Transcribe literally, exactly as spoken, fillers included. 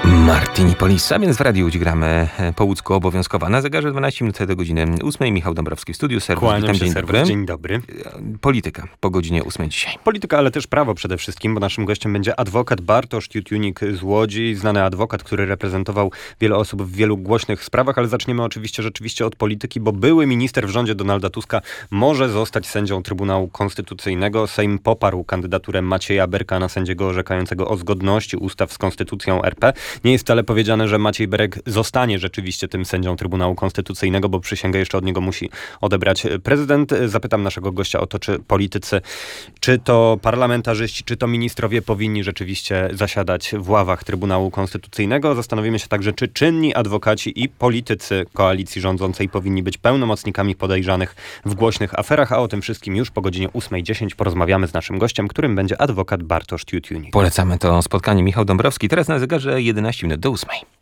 Martini Polis, a więc w Radiu Łódź gramy po łódzku obowiązkowa. Na zegarze dwanaście minut do godziny ósmej. Michał Dąbrowski w studiu. Serwus, Kłaniam witam, się, dzień serwus, dobry. Dzień dobry. Polityka po godzinie ósmej dzisiaj. Polityka, ale też prawo przede wszystkim, bo naszym gościem będzie adwokat Bartosz Tiutiunik z Łodzi, znany adwokat, który reprezentował wiele osób w wielu głośnych sprawach, ale zaczniemy oczywiście rzeczywiście od polityki, bo były minister w rządzie Donalda Tuska może zostać sędzią Trybunału Konstytucyjnego. Sejm poparł kandydaturę Macieja Berka na sędziego orzekającego o zgodności ustaw z Konstytucją R P. Nie jest wcale powiedziane, że Maciej Berek zostanie rzeczywiście tym sędzią Trybunału Konstytucyjnego, bo przysięgę jeszcze od niego musi odebrać prezydent. Zapytam naszego gościa o to, czy politycy, czy to parlamentarzyści, czy to ministrowie powinni rzeczywiście zasiadać w ławach Trybunału Konstytucyjnego. Zastanowimy się także, czy czynni adwokaci i politycy koalicji rządzącej powinni być pełnomocnikami podejrzanych w głośnych aferach, a o tym wszystkim już po godzinie ósmej dziesięć porozmawiamy z naszym gościem, którym będzie adwokat Bartosz Tiutiunik. Polecamy to spotkanie. Michał Dąbrowski. Teraz na zegarze jedenaście minut do ósmej.